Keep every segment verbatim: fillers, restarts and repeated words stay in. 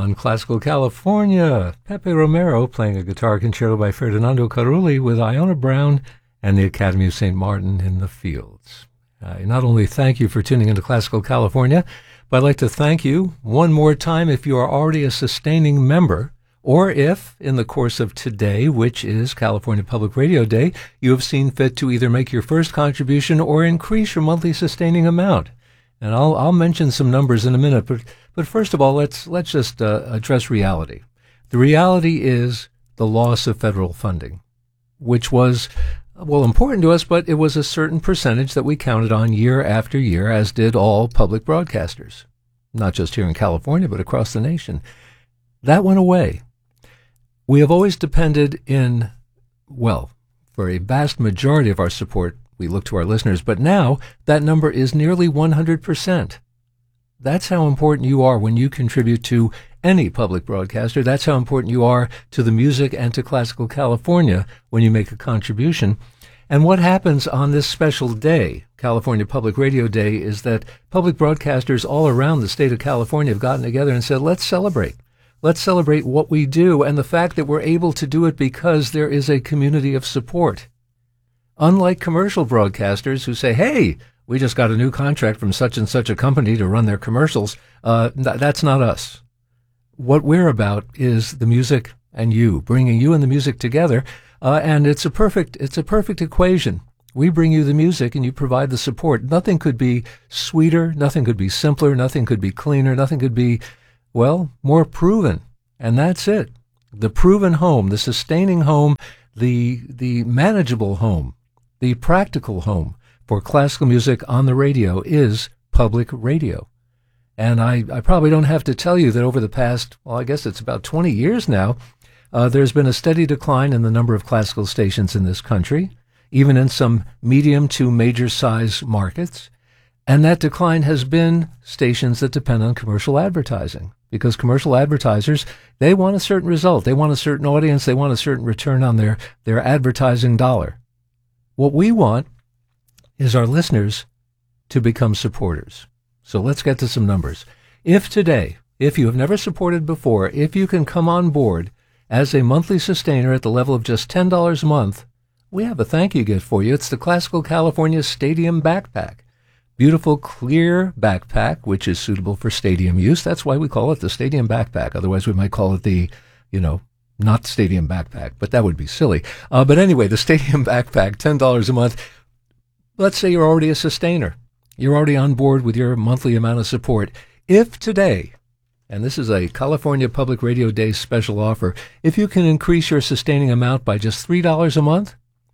on Classical California. Pepe Romero playing a guitar concerto by Ferdinando Carulli with Iona Brown and the Academy of Saint Martin in the Fields. I not only thank you for tuning into Classical California, but I'd like to thank you one more time if you are already a sustaining member, or if, in the course of today, which is California Public Radio Day, you have seen fit to either make your first contribution or increase your monthly sustaining amount. And I'll I'll mention some numbers in a minute, but but first of all, let's let's just uh, address reality. The reality is the loss of federal funding, which was, well, important to us, but it was a certain percentage that we counted on year after year, as did all public broadcasters, not just here in California, but across the nation. That went away. We have always depended in, well, for a vast majority of our support, we look to our listeners, but now that number is nearly one hundred percent. That's how important you are when you contribute to any public broadcaster. That's how important you are to the music and to Classical California when you make a contribution. And what happens on this special day, California Public Radio Day, is that public broadcasters all around the state of California have gotten together and said, let's celebrate. Let's celebrate what we do and the fact that we're able to do it because there is a community of support. Unlike commercial broadcasters who say, hey, we just got a new contract from such and such a company to run their commercials, uh, th- that's not us. What we're about is the music and you, bringing you and the music together, uh, and it's a perfect it's a perfect equation. We bring you the music and you provide the support. Nothing could be sweeter, nothing could be simpler, nothing could be cleaner, nothing could be, well, more proven. And that's it. The proven home, the sustaining home, the the manageable home, the practical home for classical music on the radio is public radio. And I, I probably don't have to tell you that over the past, well, I guess it's about twenty years now, uh, there's been a steady decline in the number of classical stations in this country, even in some medium to major size markets. And that decline has been stations that depend on commercial advertising, because commercial advertisers, they want a certain result. They want a certain audience. They want a certain return on their, their advertising dollar. What we want is our listeners to become supporters. So let's get to some numbers. If today, if you have never supported before, if you can come on board as a monthly sustainer at the level of just ten dollars a month, we have a thank you gift for you. It's the Classical California Stadium Backpack. Beautiful, clear backpack, which is suitable for stadium use. That's why we call it the Stadium Backpack. Otherwise, we might call it the, you know, not Stadium Backpack, but that would be silly. Uh, but anyway, the Stadium Backpack, ten dollars a month. Let's say you're already a sustainer. You're already on board with your monthly amount of support. If today, and this is a California Public Radio Day special offer, if you can increase your sustaining amount by just three dollars a month,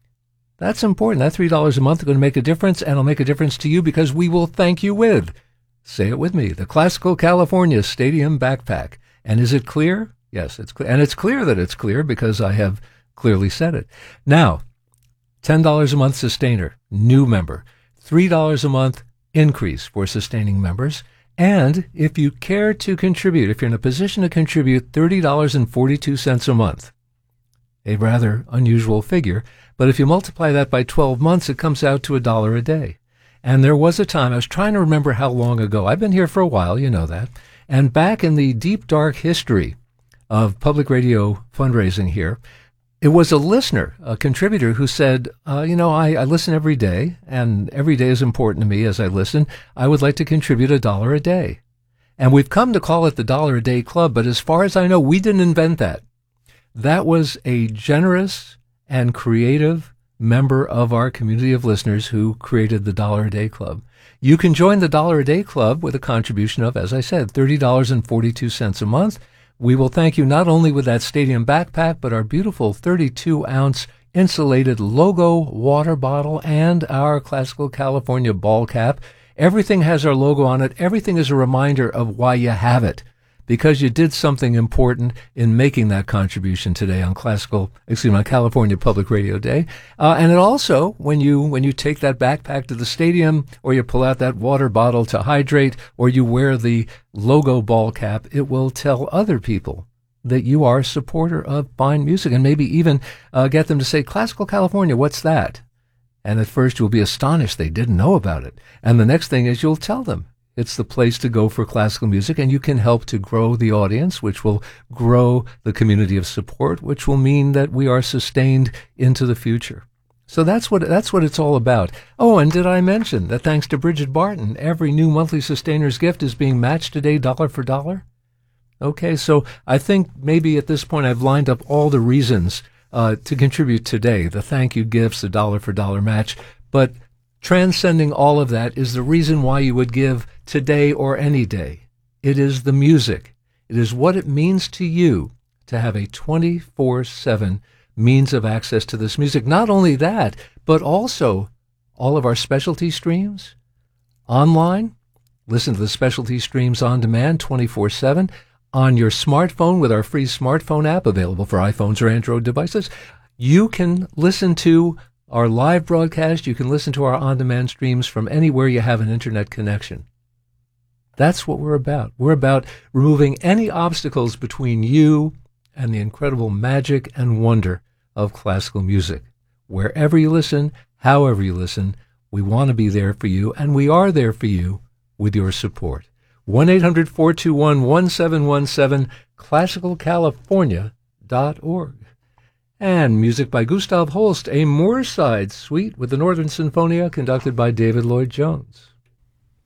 that's important. That three dollars a month is going to make a difference, and it'll make a difference to you because we will thank you with, say it with me, the Classical California Stadium Backpack. And is it clear? Yes, it's clear. And it's clear that it's clear because I have clearly said it. Now, ten dollars a month sustainer, new member. three dollars a month increase for sustaining members. And if you care to contribute, if you're in a position to contribute thirty dollars and forty-two cents a month, a rather unusual figure, but if you multiply that by twelve months, it comes out to a dollar a day. And there was a time, I was trying to remember how long ago, I've been here for a while, you know that, and back in the deep, dark history of public radio fundraising here, it was a listener, a contributor who said, uh, you know, I, I listen every day, and every day is important to me as I listen. I would like to contribute a dollar a day. And we've come to call it the Dollar a Day Club, but as far as I know, we didn't invent that. That was a generous and creative member of our community of listeners who created the Dollar a Day Club. You can join the Dollar a Day Club with a contribution of, as I said, thirty dollars and forty-two cents a month. We will thank you not only with that stadium backpack, but our beautiful thirty-two ounce insulated logo water bottle and our Classical California ball cap. Everything has our logo on it. Everything is a reminder of why you have it, because you did something important in making that contribution today on Classical, excuse me, on California Public Radio Day. Uh, and it also, when you when you take that backpack to the stadium, or you pull out that water bottle to hydrate, or you wear the logo ball cap, it will tell other people that you are a supporter of fine music, and maybe even uh, get them to say, Classical California, what's that? And at first you'll be astonished they didn't know about it. And the next thing is you'll tell them. It's the place to go for classical music, and you can help to grow the audience, which will grow the community of support, which will mean that we are sustained into the future. So that's what that's what it's all about. Oh, and did I mention that thanks to Bridget Barton, every new monthly Sustainers gift is being matched today dollar for dollar? Okay, so I think maybe at this point I've lined up all the reasons uh, to contribute today, the thank you gifts, the dollar for dollar match, but transcending all of that is the reason why you would give today or any day. It is the music. It is what it means to you to have a twenty-four seven means of access to this music. Not only that, but also all of our specialty streams online. Listen to the specialty streams on demand twenty-four seven on your smartphone with our free smartphone app available for iPhones or Android devices. You can listen to our live broadcast. You can listen to our on-demand streams from anywhere you have an internet connection. That's what we're about. We're about removing any obstacles between you and the incredible magic and wonder of classical music. Wherever you listen, however you listen, we want to be there for you, and we are there for you with your support. one eight hundred four two one one seven one seven, classical california dot org. And music by Gustav Holst, a Moorside suite with the Northern Sinfonia conducted by David Lloyd Jones.